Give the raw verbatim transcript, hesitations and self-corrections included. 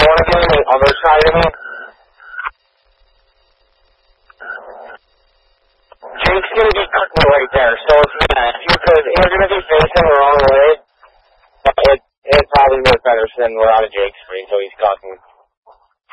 want to get on the other side of me? Jake's going to be cooking right there, so if you, if you could, you're going to be facing the wrong way, it, it'd probably work better than we're out of Jake's screen, so he's cooking.